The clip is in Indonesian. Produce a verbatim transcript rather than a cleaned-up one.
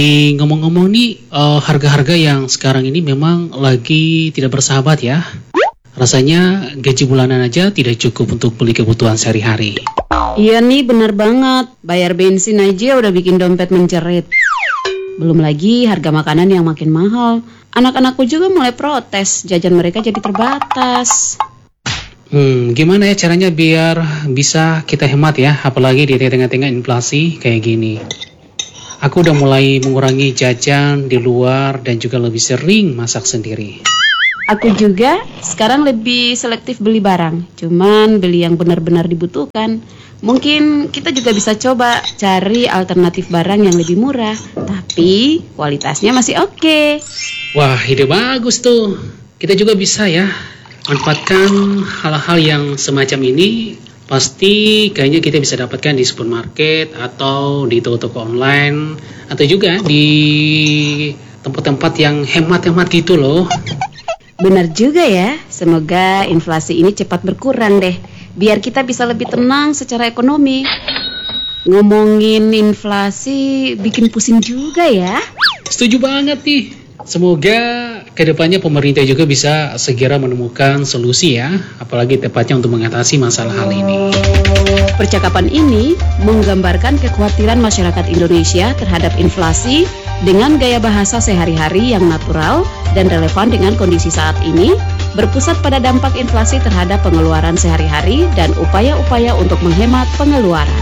Eh, ngomong-ngomong nih, eh, harga-harga yang sekarang ini memang lagi tidak bersahabat ya. Rasanya gaji bulanan aja tidak cukup untuk beli kebutuhan sehari-hari. Iya nih, benar banget. Bayar bensin aja udah bikin dompet menjerit. Belum lagi harga makanan yang makin mahal. Anak-anakku juga mulai protes, jajan mereka jadi terbatas. Hmm, gimana ya caranya biar bisa kita hemat ya, apalagi di tengah-tengah inflasi kayak gini. Aku udah mulai mengurangi jajan di luar dan juga lebih sering masak sendiri. Aku juga sekarang lebih selektif beli barang, cuman beli yang benar-benar dibutuhkan. Mungkin kita juga bisa coba cari alternatif barang yang lebih murah, tapi kualitasnya masih oke. Wah, ide bagus tuh. Kita juga bisa ya manfaatkan hal-hal yang semacam ini. Pasti kayaknya kita bisa dapatkan di supermarket atau di toko-toko online atau juga di tempat-tempat yang hemat-hemat gitu loh. Benar juga ya, semoga inflasi ini cepat berkurang deh, biar kita bisa lebih tenang secara ekonomi. Ngomongin inflasi bikin pusing juga ya. Setuju banget nih. Semoga kedepannya pemerintah juga bisa segera menemukan solusi ya, apalagi tepatnya untuk mengatasi masalah hal ini. Percakapan ini menggambarkan kekhawatiran masyarakat Indonesia terhadap inflasi dengan gaya bahasa sehari-hari yang natural dan relevan dengan kondisi saat ini, berpusat pada dampak inflasi terhadap pengeluaran sehari-hari dan upaya-upaya untuk menghemat pengeluaran.